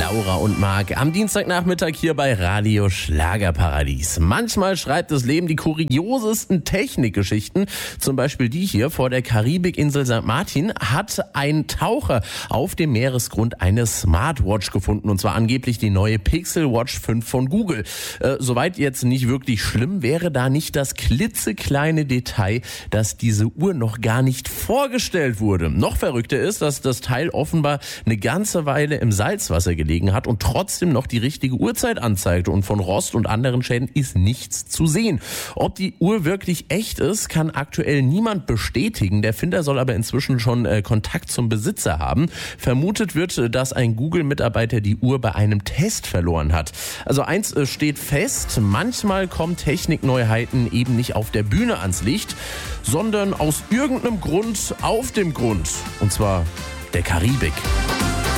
Laura und Marc am Dienstagnachmittag hier bei Radio Schlagerparadies. Manchmal schreibt das Leben die kuriosesten Technikgeschichten. Zum Beispiel die hier: vor der Karibikinsel St. Martin hat ein Taucher auf dem Meeresgrund eine Smartwatch gefunden, und zwar angeblich die neue Pixel Watch 5 von Google. Soweit jetzt nicht wirklich schlimm, wäre da nicht das klitzekleine Detail, dass diese Uhr noch gar nicht vorgestellt wurde. Noch verrückter ist, dass das Teil offenbar eine ganze Weile im Salzwasser gelegen hat und trotzdem noch die richtige Uhrzeit anzeigte, und von Rost und anderen Schäden ist nichts zu sehen. Ob die Uhr wirklich echt ist, kann aktuell niemand bestätigen. Der Finder soll aber inzwischen schon Kontakt zum Besitzer haben. Vermutet wird, dass ein Google-Mitarbeiter die Uhr bei einem Test verloren hat. Also eins steht fest: manchmal kommen Technikneuheiten eben nicht auf der Bühne ans Licht, sondern aus irgendeinem Grund auf dem Grund. Und zwar der Karibik.